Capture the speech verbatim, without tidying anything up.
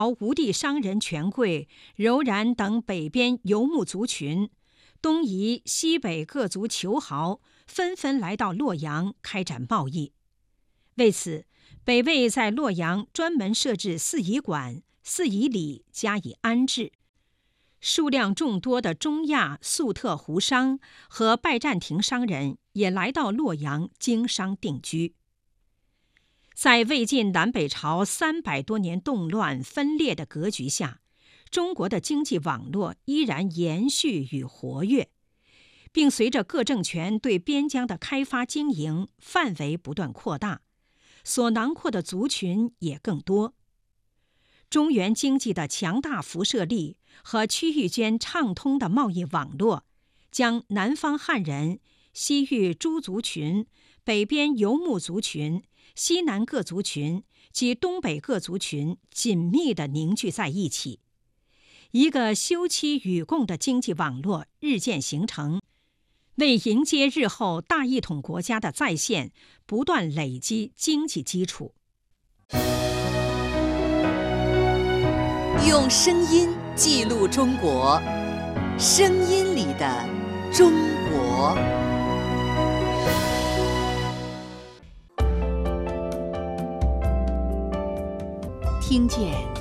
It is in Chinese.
吴地商人权贵、柔然等北边游牧族群，东夷、西北各族酋豪纷纷来到洛阳开展贸易。为此，北魏在洛阳专门设置四夷馆、四夷里加以安置。数量众多的中亚、粟特胡商和拜占庭商人也来到洛阳经商定居。在魏晋南北朝三百多年动乱分裂的格局下，中国的经济网络依然延续与活跃，并随着各政权对边疆的开发经营范围不断扩大，所囊括的族群也更多。中原经济的强大辐射力和区域间畅通的贸易网络，将南方汉人、西域诸族群、北边游牧族群、西南各族群及东北各族群紧密地凝聚在一起，一个休戚与共的经济网络日渐形成，为迎接日后大一统国家的再现不断累积经济基础。 用声音记录中国，声音里的中国。听见